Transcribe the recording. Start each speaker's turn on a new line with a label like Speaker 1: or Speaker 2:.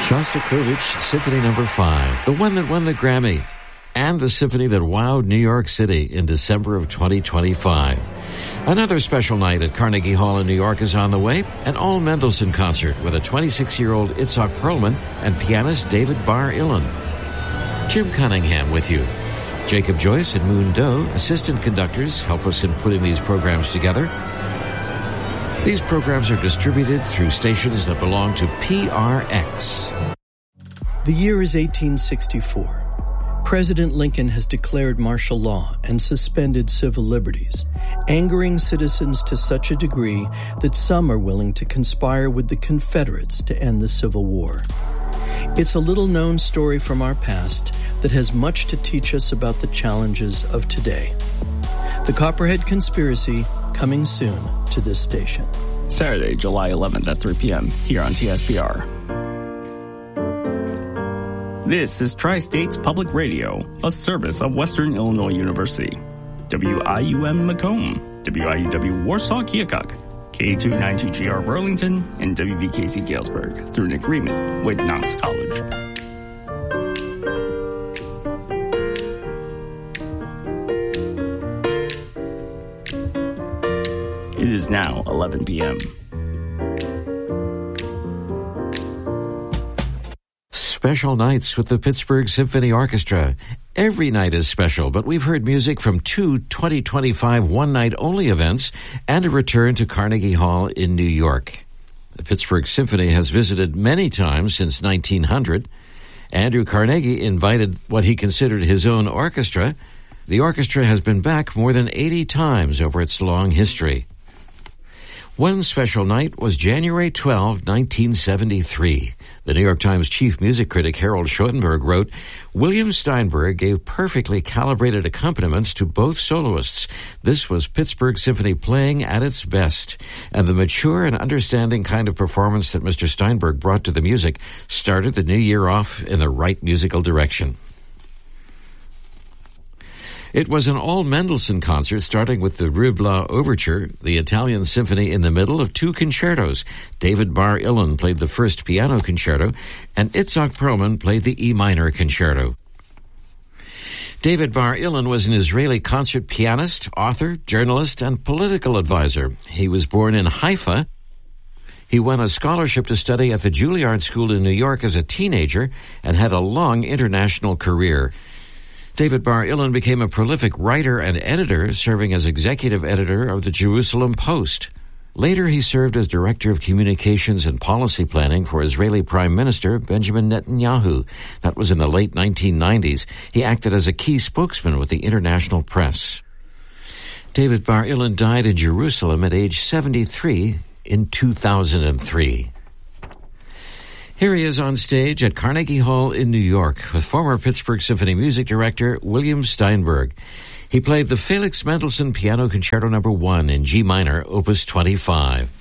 Speaker 1: Shostakovich Symphony No. 5, the one that won the Grammy, and the symphony that wowed New York City in December of 2025. Another special night at Carnegie Hall in New York is on the way, an all Mendelssohn concert with a 26-year-old Itzhak Perlman and pianist David Bar-Ilan. Jim Cunningham with you. Jacob Joyce and Moon Doe, assistant conductors, help us in putting these programs together. These programs are distributed through stations that belong to PRX.
Speaker 2: The year is 1864. President Lincoln has declared martial law and suspended civil liberties, angering citizens to such a degree that some are willing to conspire with the Confederates to end the Civil War. It's a little-known story from our past that has much to teach us about the challenges of today. The Copperhead Conspiracy, coming soon to this station.
Speaker 3: Saturday, July 11th at 3 p.m. here on TSPR. This is Tri-States Public Radio, a service of Western Illinois University. WIUM Macomb, WIUW Warsaw Keokuk, K292GR Burlington, and WVKC Galesburg through an agreement with Knox College. It is now 11 p.m.
Speaker 1: Special nights with the Pittsburgh Symphony Orchestra. Every night is special, but we've heard music from two 2025 one-night-only events and a return to Carnegie Hall in New York. The Pittsburgh Symphony has visited many times since 1900. Andrew Carnegie invited what he considered his own orchestra. The orchestra has been back more than 80 times over its long history. One special night was January 12, 1973. The New York Times chief music critic Harold Schoenberg wrote, William Steinberg gave perfectly calibrated accompaniments to both soloists. This was Pittsburgh Symphony playing at its best. And the mature and understanding kind of performance that Mr. Steinberg brought to the music started the new year off in the right musical direction. It was an all Mendelssohn concert starting with the Ruy Blas Overture, the Italian symphony in the middle of two concertos. David Bar-Ilan played the first piano concerto, and Itzhak Perlman played the E minor concerto. David Bar-Ilan was an Israeli concert pianist, author, journalist, and political advisor. He was born in Haifa. He won a scholarship to study at the Juilliard School in New York as a teenager and had a long international career. David Bar-Ilan became a prolific writer and editor, serving as executive editor of the Jerusalem Post. Later, he served as director of communications and policy planning for Israeli Prime Minister Benjamin Netanyahu. That was in the late 1990s. He acted as a key spokesman with the international press. David Bar-Ilan died in Jerusalem at age 73 in 2003. Here he is on stage at Carnegie Hall in New York with former Pittsburgh Symphony music director William Steinberg. He played the Felix Mendelssohn Piano Concerto No. 1 in G minor, Opus 25.